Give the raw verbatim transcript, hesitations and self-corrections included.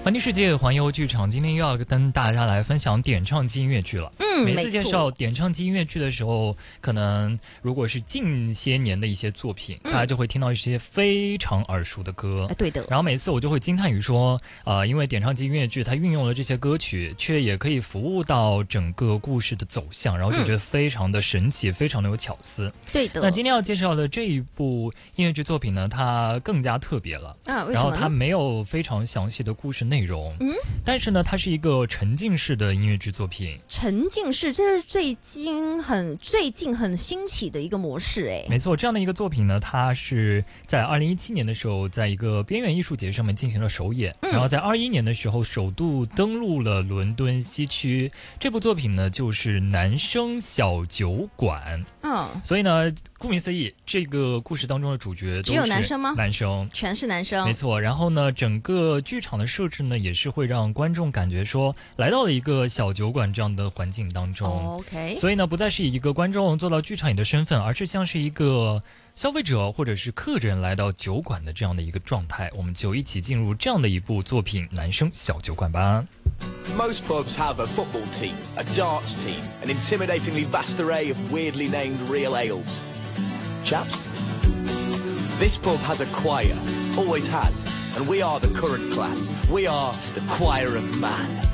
环听世界，环游剧场，今天又要跟大家来分享点唱机音乐剧了。 嗯， 每次介绍点唱机音乐剧的时候，可能如果是近些年的一些作品，嗯、大家就会听到一些非常耳熟的歌。 哎，对的。 然后每次我就会惊叹于说，呃，因为点唱机音乐剧它运用了这些歌曲，却也可以服务到整个故事的走向，然后就觉得非常的神奇，嗯、非常的有巧思。 对的。 那今天要介绍的这一部音乐剧作品呢，它更加特别了。 啊，为什么呢？ 然后它没有非常详细的故事内容，嗯，但是呢，它是一个沉浸式的音乐剧作品。 沉浸式，这是最近很最近很兴起的一个模式，哎， 没错，这样的一个作品呢，它是在二零一七年的时候，在一个边缘艺术节上面进行了首演，嗯、然后在二一年的时候首度登陆了伦敦西区。这部作品呢，就是《男生小酒馆》。嗯，所以呢，顾名思义，这个故事当中的主角都是只有男生吗？ 男生， 全是男生， 没错。然后呢，整个剧场的设置呢，也是会让观众感觉说来到了一个小酒馆这样的环境当中。 Oh, OK， 所以呢，不再是以一个观众坐到剧场里的身份，而是像是一个消费者或者是客人来到酒馆的这样的一个状态。我们就一起进入这样的一部作品《男生小酒馆》吧。 Most pubs have a football team, a darts team, an intimidatingly vast array of weirdly named real ales. Chaps? This pub has a choir, always has, and we are the current class. We are the choir of man.